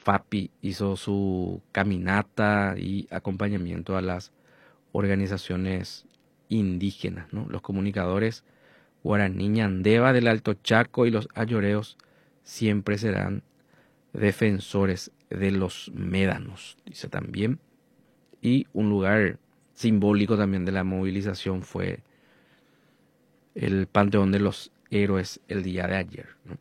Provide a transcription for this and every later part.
FAPI hizo su caminata y acompañamiento a las organizaciones indígenas, ¿no? Los comunicadores guaraní ñandeva del Alto Chaco y los ayoreos siempre serán defensores de los médanos, dice también. Y un lugar simbólico también de la movilización fue el Panteón de los Héroes el día de ayer, ¿no?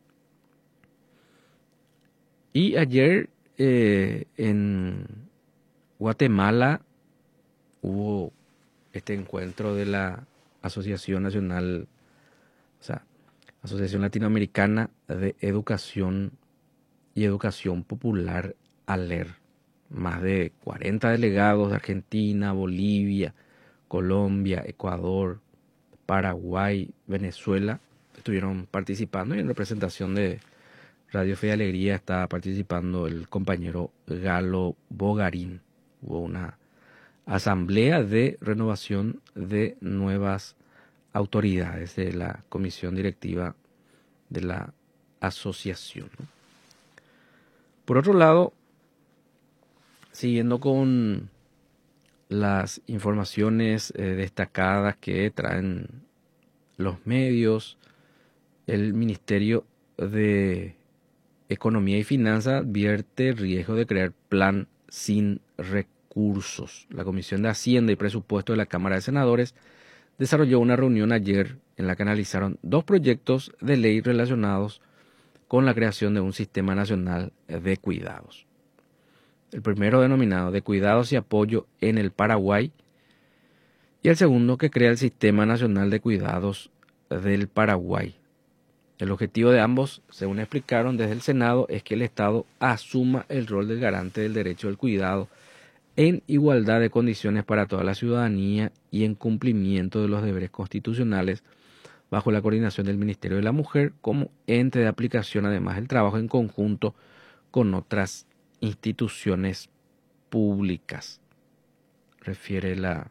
Y ayer en Guatemala hubo este encuentro de la Asociación Nacional, o sea, Asociación Latinoamericana de Educación y Educación Popular, ALER. Más de 40 delegados de Argentina, Bolivia, Colombia, Ecuador, Paraguay, Venezuela estuvieron participando, y en representación de Radio Fe y Alegría está participando el compañero Galo Bogarín. Hubo una asamblea de renovación de nuevas autoridades de la comisión directiva de la asociación, ¿no? Por otro lado, siguiendo con las informaciones destacadas que traen los medios, el Ministerio de Economía y Finanzas advierte riesgo de crear plan sin recursos. La Comisión de Hacienda y Presupuesto de la Cámara de Senadores desarrolló una reunión ayer en la que analizaron dos proyectos de ley relacionados con la creación de un sistema nacional de cuidados. El primero, denominado de cuidados y apoyo en el Paraguay, y el segundo, que crea el Sistema Nacional de Cuidados del Paraguay. El objetivo de ambos, según explicaron desde el Senado, es que el Estado asuma el rol del garante del derecho al cuidado en igualdad de condiciones para toda la ciudadanía y en cumplimiento de los deberes constitucionales, bajo la coordinación del Ministerio de la Mujer como ente de aplicación, además del trabajo en conjunto con otras instituciones públicas, refiere la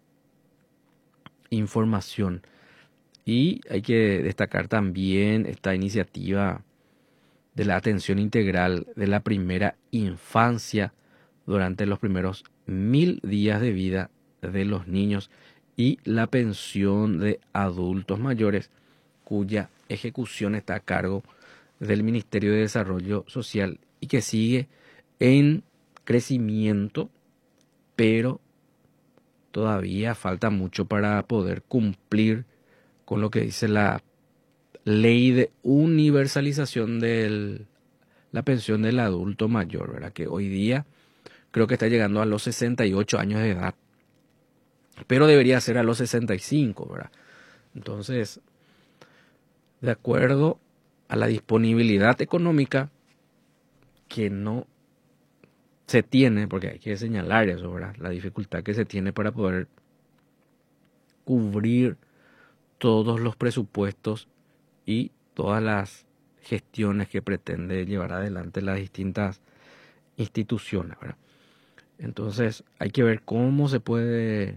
información. Y hay que destacar también esta iniciativa de la atención integral de la primera infancia durante los primeros 1000 días de vida de los niños y la pensión de adultos mayores, cuya ejecución está a cargo del Ministerio de Desarrollo Social y que sigue en crecimiento, pero todavía falta mucho para poder cumplir con lo que dice la ley de universalización de la pensión del adulto mayor, ¿verdad? Que hoy día creo que está llegando a los 68 años de edad, pero debería ser a los 65, ¿verdad? Entonces, de acuerdo a la disponibilidad económica que no se tiene, porque hay que señalar eso, ¿verdad? La dificultad que se tiene para poder cubrir todos los presupuestos y todas las gestiones que pretende llevar adelante las distintas instituciones, ¿verdad? Entonces hay que ver cómo se puede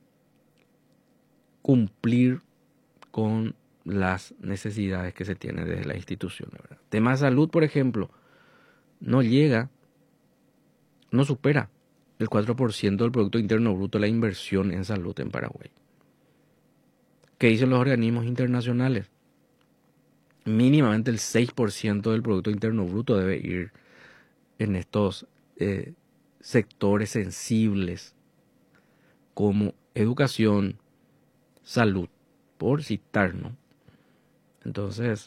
cumplir con las necesidades que se tienen desde las instituciones, ¿verdad? Tema de salud, por ejemplo, no llega, no supera el 4% del Producto Interno Bruto la inversión en salud en Paraguay. ¿Qué dicen los organismos internacionales? Mínimamente el 6% del Producto Interno Bruto debe ir en estos sectores sensibles como educación, salud, por citar, ¿no? Entonces,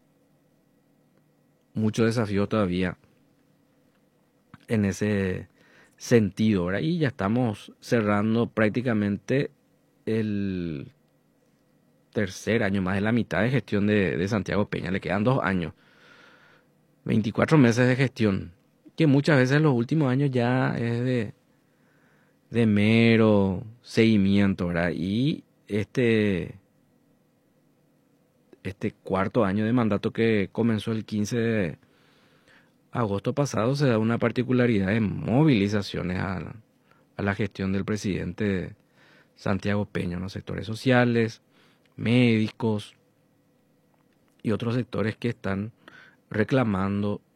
mucho desafío todavía en ese sentido, ¿verdad? Y ya estamos cerrando prácticamente el tercer año, más de la mitad de gestión de Santiago Peña. Le quedan 2 años, 24 meses de gestión, que muchas veces en los últimos años ya es de mero seguimiento, ¿verdad? Y este cuarto año de mandato, que comenzó el 15 de agosto pasado, se da una particularidad de movilizaciones a la gestión del presidente Santiago Peña en los sectores sociales, médicos y otros sectores que están reclamando